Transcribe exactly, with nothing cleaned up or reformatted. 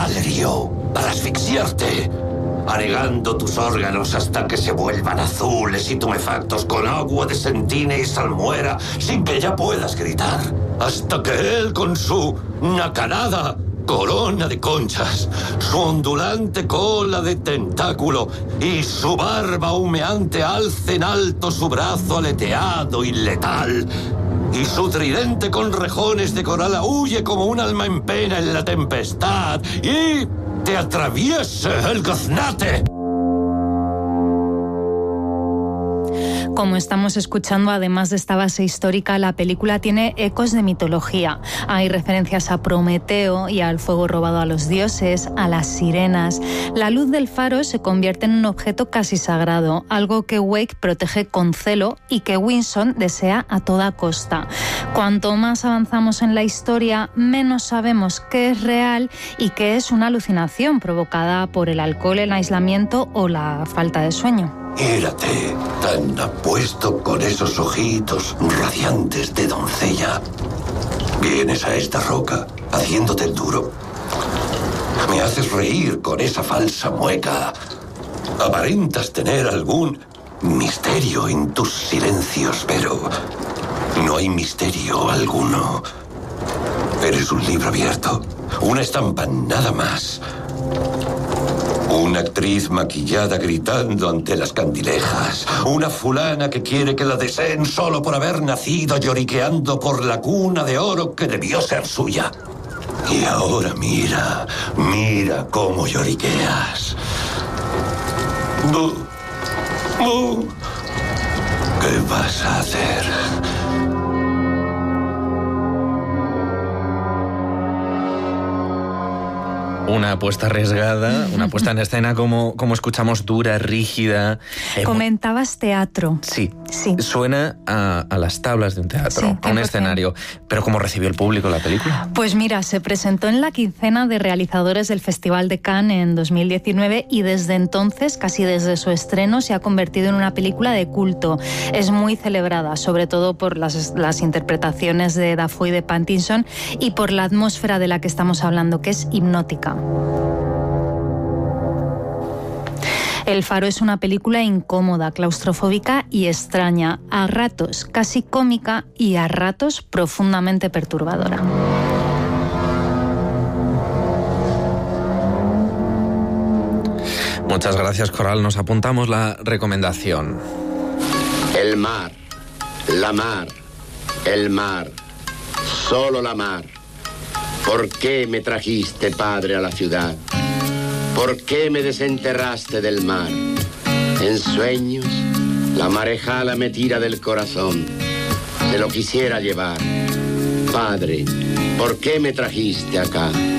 Valerio, para asfixiarte, anegando tus órganos hasta que se vuelvan azules y tumefactos con agua de sentina y salmuera, sin que ya puedas gritar, hasta que él con su nacanada corona de conchas, su ondulante cola de tentáculo y su barba humeante alce en alto su brazo aleteado y letal, y su tridente con rejones de coral aúlle como un alma en pena en la tempestad y te atraviese el gaznate. Como estamos escuchando, además de esta base histórica, la película tiene ecos de mitología. Hay referencias a Prometeo y al fuego robado a los dioses, a las sirenas. La luz del faro se convierte en un objeto casi sagrado, algo que Wake protege con celo y que Winston desea a toda costa. Cuanto más avanzamos en la historia, menos sabemos qué es real y qué es una alucinación provocada por el alcohol, el aislamiento o la falta de sueño. Mírate, tan apuesto con esos ojitos radiantes de doncella. Vienes a esta roca haciéndote el duro. Me haces reír con esa falsa mueca. Aparentas tener algún misterio en tus silencios, pero no hay misterio alguno. Eres un libro abierto, una estampa nada más. Una actriz maquillada gritando ante las candilejas. Una fulana que quiere que la deseen solo por haber nacido lloriqueando por la cuna de oro que debió ser suya. Y ahora mira, mira cómo lloriqueas. ¿Tú? ¿Tú? ¿Qué vas a hacer? Una apuesta arriesgada, una puesta en escena como, como escuchamos, dura, rígida. Comentabas teatro. Sí, sí. Suena a, a las tablas de un teatro, sí, a un escenario. Pero ¿cómo recibió el público la película? Pues mira, se presentó en la quincena de realizadores del Festival de Cannes en dos mil diecinueve y desde entonces, casi desde su estreno, se ha convertido en una película de culto. Es muy celebrada, sobre todo por las, las interpretaciones de Dafoe y de Pattinson y por la atmósfera de la que estamos hablando, que es hipnótica. El Faro es una película incómoda, claustrofóbica y extraña, a ratos casi cómica y a ratos profundamente perturbadora. Muchas gracias, Coral. Nos apuntamos la recomendación. El mar, la mar, el mar, solo la mar. ¿Por qué me trajiste, padre, a la ciudad? ¿Por qué me desenterraste del mar? En sueños, la marejada me tira del corazón. Te lo quisiera llevar. Padre, ¿por qué me trajiste acá?